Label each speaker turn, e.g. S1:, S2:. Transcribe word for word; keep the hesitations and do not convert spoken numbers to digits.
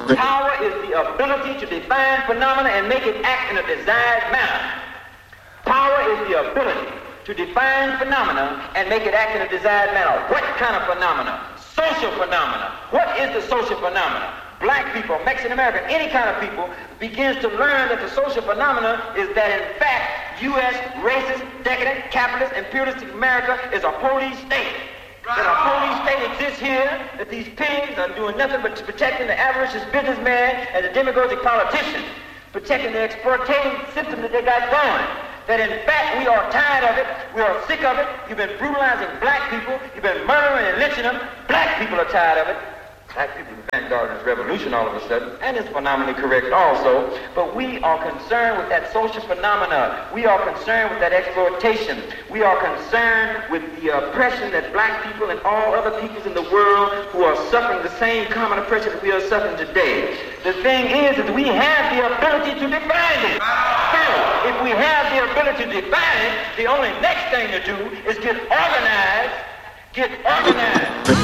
S1: Power is the ability to define phenomena and make it act in a desired manner. Power is the ability to define phenomena and make it act in a desired manner. What kind of phenomena? Social phenomena. What is the social phenomena? Black people, Mexican American, any kind of people begins to learn that the social phenomena is that in fact U S racist, decadent, capitalist, imperialistic America is a police state. That a police state exists here, that these pigs are doing nothing but protecting the avaricious businessman and the demagogic politician, protecting the exploitative system that they got going. That in fact we are tired of it, we are sick of it. You've been brutalizing black people, you've been murdering and lynching them. Black people are tired of it. Black people are vanguard in this revolution all of a sudden, and it's phenomenally correct also. But we are concerned with that social phenomena. We are concerned with that exploitation. We are concerned with the oppression that black people and all other peoples in the world who are suffering the same common oppression that we are suffering today. The thing is that we have the ability to define it. So, if we have the ability to define it, the only next thing to do is get organized, get organized.